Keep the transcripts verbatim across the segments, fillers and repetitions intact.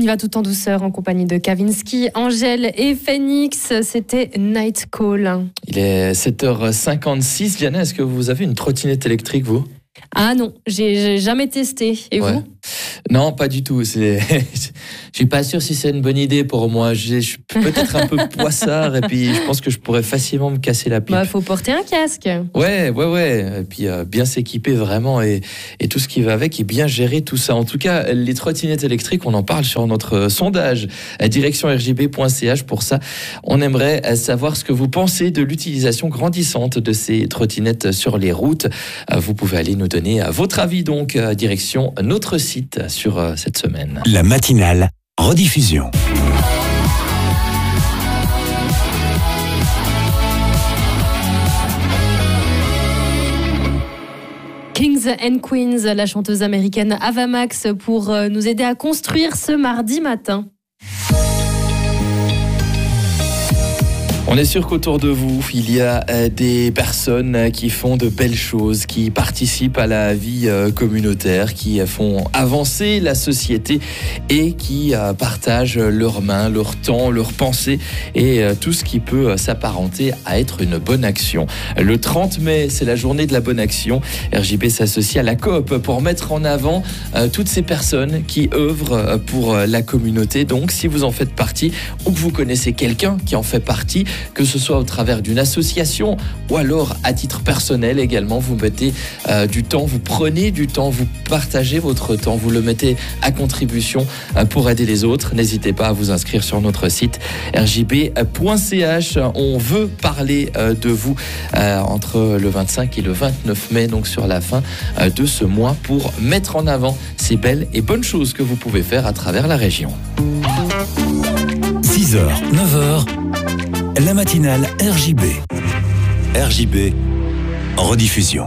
y va tout en douceur en compagnie de Kavinsky, Angèle et Phoenix. C'était Night Call. Il est sept heures cinquante-six. Vianney, est-ce que vous avez une trottinette électrique, vous ? Ah non, j'ai, j'ai jamais testé. Et ouais. vous ? Non, pas du tout. C'est... je suis pas sûr si c'est une bonne idée pour moi. Je suis peut-être un peu poissard et puis je pense que je pourrais facilement me casser la pipe. Bah, faut porter un casque. Ouais, ouais, ouais. Et puis euh, bien s'équiper vraiment et, et tout ce qui va avec et bien gérer tout ça. En tout cas, les trottinettes électriques, on en parle sur notre sondage direction r j b point c h. Pour ça, on aimerait savoir ce que vous pensez de l'utilisation grandissante de ces trottinettes sur les routes. Vous pouvez aller nous donner votre avis donc direction notre site sur cette semaine. La matinale, rediffusion. Kings and Queens, la chanteuse américaine Ava Max, pour nous aider à construire ce mardi matin. On est sûr qu'autour de vous, il y a des personnes qui font de belles choses, qui participent à la vie communautaire, qui font avancer la société et qui partagent leurs mains, leur temps, leurs pensées et tout ce qui peut s'apparenter à être une bonne action. Le trente mai, c'est la journée de la bonne action. R J B s'associe à la coop pour mettre en avant toutes ces personnes qui œuvrent pour la communauté. Donc, si vous en faites partie ou que vous connaissez quelqu'un qui en fait partie, que ce soit au travers d'une association ou alors à titre personnel également, vous mettez euh, du temps, vous prenez du temps, vous partagez votre temps, vous le mettez à contribution euh, pour aider les autres. N'hésitez pas à vous inscrire sur notre site r j b point c h. On veut parler euh, de vous euh, entre le vingt-cinq et le vingt-neuf mai, donc sur la fin euh, de ce mois, pour mettre en avant ces belles et bonnes choses que vous pouvez faire à travers la région. six heures, neuf heures, la matinale R J B. R J B, rediffusion.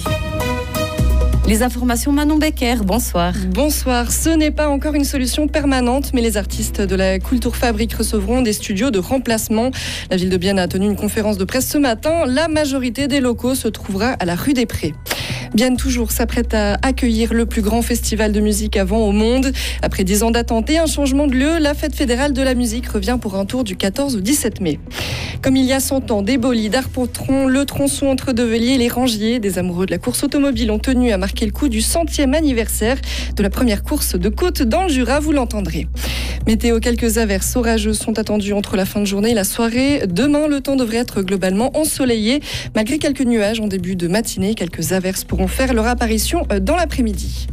Les informations Manon Becker, bonsoir. Bonsoir, ce n'est pas encore une solution permanente, mais les artistes de la Kulturfabrik recevront des studios de remplacement. La ville de Bienne a tenu une conférence de presse ce matin. La majorité des locaux se trouvera à la rue des Prés. Bienne toujours s'apprête à accueillir le plus grand festival de musique à vent au monde. Après dix ans d'attente et un changement de lieu, la fête fédérale de la musique revient pour un tour du quatorze au dix-sept mai. Comme il y a cent ans, des bolides arpenteront le tronçon entre Develier et les Rangiers. Des amoureux de la course automobile ont tenu à marquer le coup du centième anniversaire de la première course de côte dans le Jura, vous l'entendrez. Météo, quelques averses orageuses sont attendues entre la fin de journée et la soirée. Demain, le temps devrait être globalement ensoleillé. Malgré quelques nuages en début de matinée, quelques averses pourront faire leur apparition dans l'après-midi.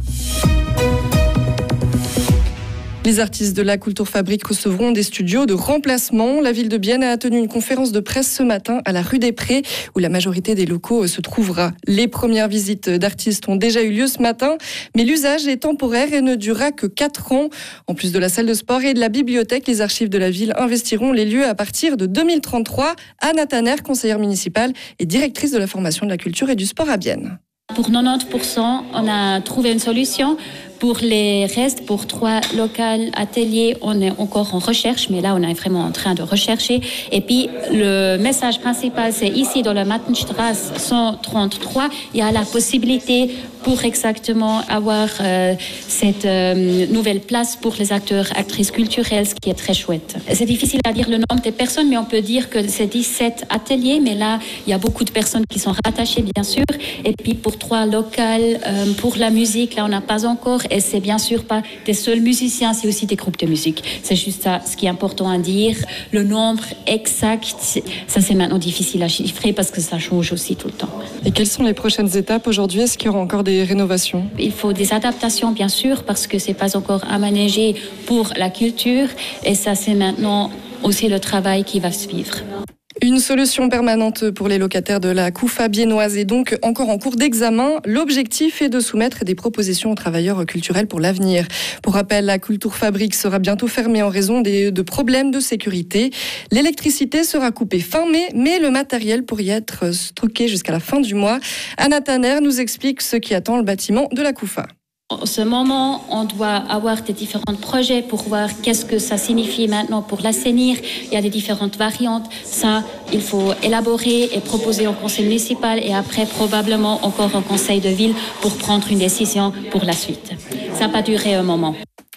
Les artistes de la Kulturfabrik recevront des studios de remplacement. La ville de Bienne a tenu une conférence de presse ce matin à la rue des Prés, où la majorité des locaux se trouvera. Les premières visites d'artistes ont déjà eu lieu ce matin, mais l'usage est temporaire et ne durera que quatre ans. En plus de la salle de sport et de la bibliothèque, les archives de la ville investiront les lieux à partir de deux mille trente-trois. Anna Tanner, conseillère municipale et directrice de la formation de la culture et du sport à Bienne. Pour quatre-vingt-dix pour cent, on a trouvé une solution. Pour les restes, pour trois locales, ateliers, on est encore en recherche, mais là, on est vraiment en train de rechercher. Et puis, le message principal, c'est ici, dans la Mattenstrasse cent trente-trois, il y a la possibilité pour exactement avoir euh, cette euh, nouvelle place pour les acteurs, actrices culturelles, ce qui est très chouette. C'est difficile à dire le nombre des personnes, mais on peut dire que c'est dix-sept ateliers, mais là, il y a beaucoup de personnes qui sont rattachées, bien sûr. Et puis, pour trois locales, euh, pour la musique, là, on n'a pas encore. Et c'est bien sûr pas des seuls musiciens, c'est aussi des groupes de musique. C'est juste ça, ce qui est important à dire. Le nombre exact, ça c'est maintenant difficile à chiffrer parce que ça change aussi tout le temps. Et quelles sont les prochaines étapes aujourd'hui? Est-ce qu'il y aura encore des rénovations? Il faut des adaptations, bien sûr, parce que c'est pas encore aménagé pour la culture. Et ça, c'est maintenant aussi le travail qui va suivre. Une solution permanente pour les locataires de la Coufa biennoise est donc encore en cours d'examen. L'objectif est de soumettre des propositions aux travailleurs culturels pour l'avenir. Pour rappel, la Kulturfabrik sera bientôt fermée en raison des, de problèmes de sécurité. L'électricité sera coupée fin mai, mais le matériel pourrait y être stocké jusqu'à la fin du mois. Anna Tanner nous explique ce qui attend le bâtiment de la Coufa. En ce moment, on doit avoir des différents projets pour voir qu'est-ce que ça signifie maintenant pour l'assainir. Il y a des différentes variantes. Ça, il faut élaborer et proposer au conseil municipal et après probablement encore au conseil de ville pour prendre une décision pour la suite. Ça n'a pas duré un moment.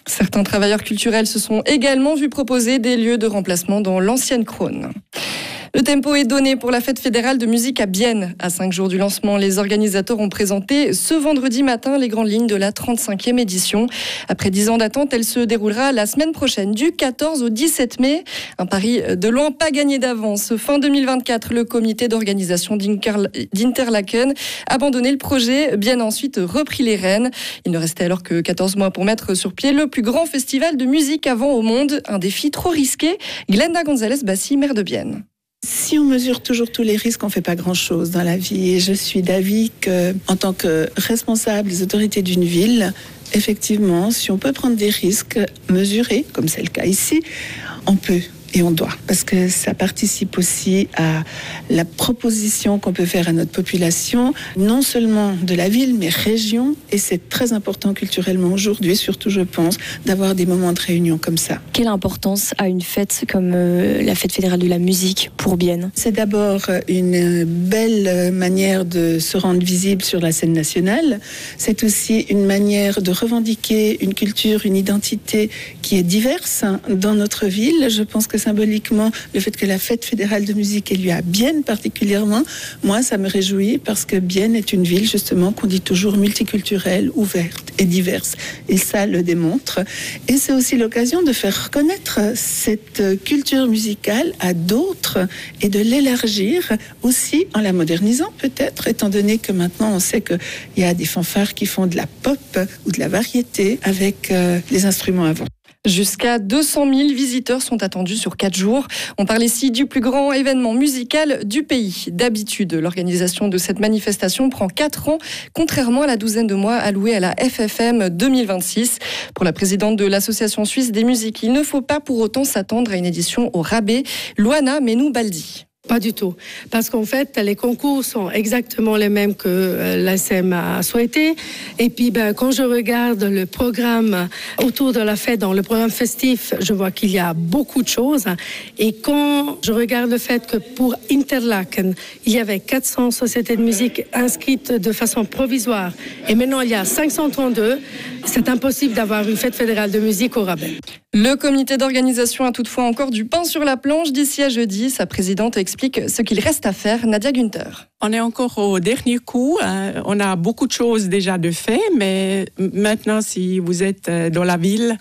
Certains travailleurs culturels se sont également vus proposer des lieux de remplacement dans l'ancienne Crône. Le tempo est donné pour la fête fédérale de musique à Bienne. À cinq jours du lancement, les organisateurs ont présenté ce vendredi matin les grandes lignes de la trente-cinquième édition. Après dix ans d'attente, elle se déroulera la semaine prochaine du quatorze au dix-sept mai. Un pari de loin pas gagné d'avance. Fin deux mille vingt-quatre, le comité d'organisation d'Interlaken a abandonné le projet. Bienne a ensuite repris les rênes. Il ne restait alors que quatorze mois pour mettre sur pied le plus grand festival de musique avant au monde. Un défi trop risqué. Glenda González-Bassi, maire de Bienne. Si on mesure toujours tous les risques, on ne fait pas grand-chose dans la vie. Et je suis d'avis qu'en tant que responsable des autorités d'une ville, effectivement, si on peut prendre des risques mesurés, comme c'est le cas ici, on peut. Et on doit, parce que ça participe aussi à la proposition qu'on peut faire à notre population, non seulement de la ville, mais région. Et c'est très important culturellement aujourd'hui, surtout je pense, d'avoir des moments de réunion comme ça. Quelle importance a une fête comme euh, la fête fédérale de la musique pour Bienne ? C'est d'abord une belle manière de se rendre visible sur la scène nationale. C'est aussi une manière de revendiquer une culture, une identité qui est diverse dans notre ville. Je pense que symboliquement, le fait que la fête fédérale de musique ait lieu à Bienne particulièrement, moi, ça me réjouit parce que Bienne est une ville, justement, qu'on dit toujours multiculturelle, ouverte et diverse. Et ça le démontre. Et c'est aussi l'occasion de faire reconnaître cette culture musicale à d'autres et de l'élargir aussi en la modernisant peut-être, étant donné que maintenant, on sait qu'il y a des fanfares qui font de la pop ou de la variété avec euh, les instruments avant. Jusqu'à deux cent mille visiteurs sont attendus sur quatre jours. On parle ici du plus grand événement musical du pays. D'habitude, l'organisation de cette manifestation prend quatre ans, contrairement à la douzaine de mois alloués à la F F M deux mille vingt-six. Pour la présidente de l'Association suisse des musiques, il ne faut pas pour autant s'attendre à une édition au rabais. Luana Menou-Baldi. Pas du tout, parce qu'en fait, les concours sont exactement les mêmes que l'A S M a souhaité. Et puis, ben, quand je regarde le programme autour de la fête, dans le programme festif, je vois qu'il y a beaucoup de choses. Et quand je regarde le fait que pour Interlaken, il y avait quatre cents sociétés de musique inscrites de façon provisoire, et maintenant il y a cinq cent trente-deux, c'est impossible d'avoir une fête fédérale de musique au rabais. Le comité d'organisation a toutefois encore du pain sur la planche d'ici à jeudi. Sa présidente explique ce qu'il reste à faire. Nadia Günther. On est encore au dernier coup. On a beaucoup de choses déjà de fait, mais maintenant, si vous êtes dans la ville,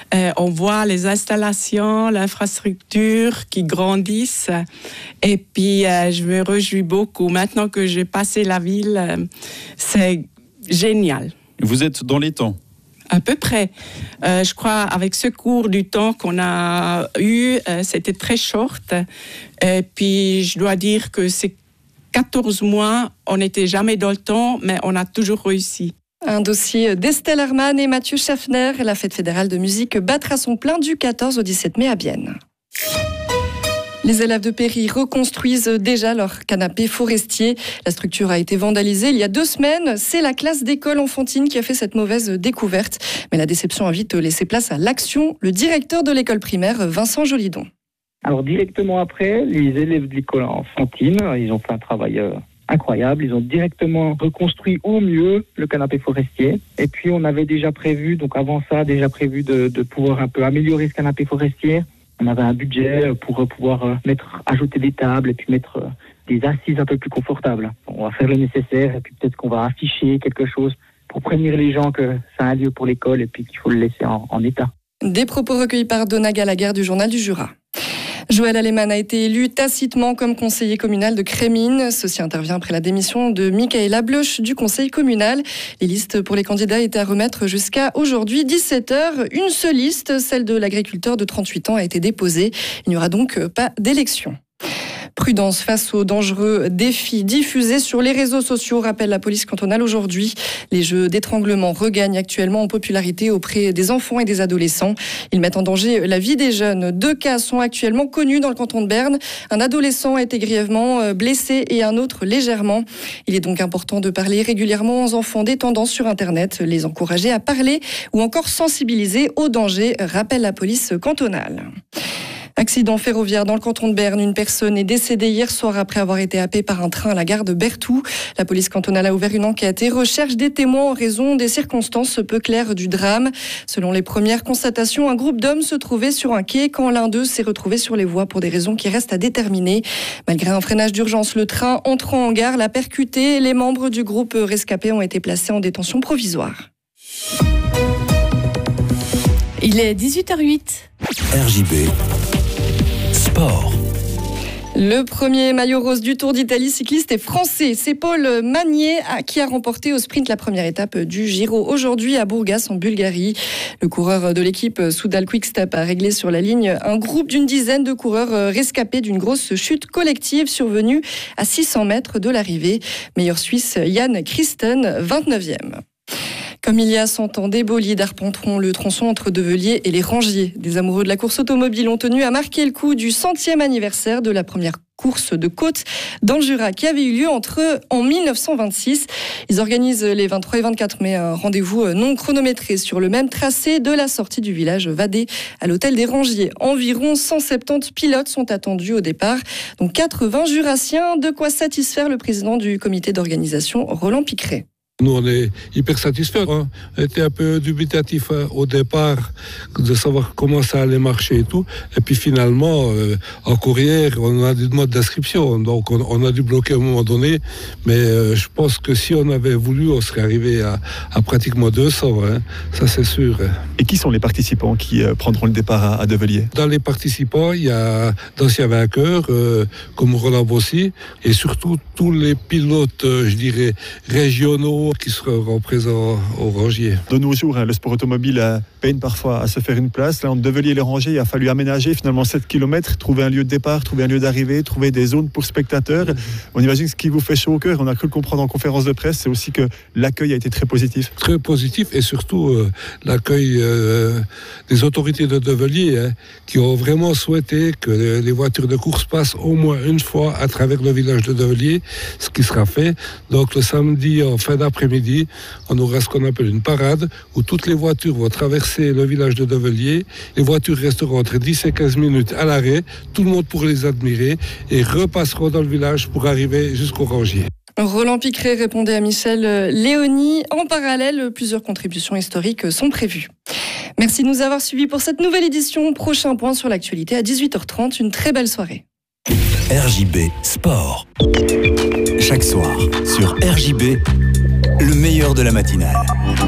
on voit les installations, l'infrastructure qui grandissent. Et puis, je me réjouis beaucoup. Maintenant que j'ai passé la ville, c'est génial. Vous êtes dans les temps ? À peu près. Euh, je crois avec ce cours du temps qu'on a eu, euh, c'était très short. Et puis, je dois dire que ces quatorze mois, on n'était jamais dans le temps, mais on a toujours réussi. Un dossier d'Estelle Hermann et Mathieu Schaffner. La fête fédérale de musique battra son plein du quatorze au dix-sept mai à Bienne. Les élèves de Péry reconstruisent déjà leur canapé forestier. La structure a été vandalisée il y a deux semaines. C'est la classe d'école enfantine qui a fait cette mauvaise découverte. Mais la déception a vite laissé place à l'action. Le directeur de l'école primaire, Vincent Jolidon. Alors directement après, les élèves de l'école enfantine, ils ont fait un travail euh, incroyable. Ils ont directement reconstruit au mieux le canapé forestier. Et puis on avait déjà prévu, donc avant ça, déjà prévu de, de pouvoir un peu améliorer ce canapé forestier. On avait un budget pour pouvoir mettre, ajouter des tables et puis mettre des assises un peu plus confortables. On va faire le nécessaire et puis peut-être qu'on va afficher quelque chose pour prévenir les gens que c'est un lieu pour l'école et puis qu'il faut le laisser en, en état. Des propos recueillis par Donna Gallagher du Journal du Jura. Joël Aleman a été élu tacitement comme conseiller communal de Crémines. Ceci intervient après la démission de Michaela Bloch du conseil communal. Les listes pour les candidats étaient à remettre jusqu'à aujourd'hui dix-sept heures. Une seule liste, celle de l'agriculteur de trente-huit ans, a été déposée. Il n'y aura donc pas d'élection. Prudence face aux dangereux défis diffusés sur les réseaux sociaux, rappelle la police cantonale aujourd'hui. Les jeux d'étranglement regagnent actuellement en popularité auprès des enfants et des adolescents. Ils mettent en danger la vie des jeunes. Deux cas sont actuellement connus dans le canton de Berne. Un adolescent a été grièvement blessé et un autre légèrement. Il est donc important de parler régulièrement aux enfants des tendances sur Internet, les encourager à parler ou encore sensibiliser aux dangers, rappelle la police cantonale. Accident ferroviaire dans le canton de Berne. Une personne est décédée hier soir après avoir été happée par un train à la gare de Berthoud. La police cantonale a ouvert une enquête et recherche des témoins en raison des circonstances peu claires du drame. Selon les premières constatations, un groupe d'hommes se trouvait sur un quai quand l'un d'eux s'est retrouvé sur les voies pour des raisons qui restent à déterminer. Malgré un freinage d'urgence, le train entrant en gare l'a percuté. Les membres du groupe rescapé ont été placés en détention provisoire. Il est dix-huit heures huit. R J B Sport. Le premier maillot rose du Tour d'Italie cycliste est français. C'est Paul Magnier qui a remporté au sprint la première étape du Giro aujourd'hui à Burgas en Bulgarie. Le coureur de l'équipe Soudal Quick-Step a réglé sur la ligne un groupe d'une dizaine de coureurs rescapés d'une grosse chute collective survenue à six cents mètres de l'arrivée. Meilleur Suisse, Jan Christen, vingt-neuvième. Comme il y a cent ans, des bolides arpenteront le tronçon entre Develier et les Rangiers. Des amoureux de la course automobile ont tenu à marquer le coup du centième anniversaire de la première course de côte dans le Jura qui avait eu lieu entre eux en mille neuf cent vingt-six. Ils organisent les vingt-trois et vingt-quatre mai un rendez-vous non chronométré sur le même tracé de la sortie du village Vadé à l'hôtel des Rangiers. Environ cent soixante-dix pilotes sont attendus au départ, donc quatre-vingts jurassiens, de quoi satisfaire le président du comité d'organisation, Roland Piqueret. Nous, on est hyper satisfaits. On était un peu dubitatif au départ de savoir comment ça allait marcher et tout. Et puis finalement, euh, en courrière, on a des modes d'inscription. Donc on, on a dû bloquer à un moment donné. Mais euh, je pense que si on avait voulu, on serait arrivé à, à pratiquement deux cents. Hein. Ça, c'est sûr. Et qui sont les participants qui euh, prendront le départ à, à Develier ? Dans les participants, il y a d'anciens vainqueurs, euh, comme Roland Bossy, et surtout tous les pilotes, euh, je dirais, régionaux, qui seront présents au Rangier. De nos jours, hein, le sport automobile euh, peine parfois à se faire une place. Là, entre Develier et les Rangiers, il a fallu aménager finalement sept kilomètres, trouver un lieu de départ, trouver un lieu d'arrivée, trouver des zones pour spectateurs. Mmh. On imagine que ce qui vous fait chaud au cœur, on a cru le comprendre en conférence de presse, c'est aussi que l'accueil a été très positif. Très positif et surtout euh, l'accueil euh, des autorités de Develier hein, qui ont vraiment souhaité que les, les voitures de course passent au moins une fois à travers le village de Develier, ce qui sera fait. Donc le samedi en fin d'après midi, on aura ce qu'on appelle une parade où toutes les voitures vont traverser le village de Develier. Les voitures resteront entre dix et quinze minutes à l'arrêt. Tout le monde pourra les admirer et repasseront dans le village pour arriver jusqu'au Rangier. Roland Piqueret répondait à Michel Léonie. En parallèle, plusieurs contributions historiques sont prévues. Merci de nous avoir suivis pour cette nouvelle édition. Prochain point sur l'actualité à dix-huit heures trente. Une très belle soirée. R J B Sport. Chaque soir sur R J B, le meilleur de la matinale.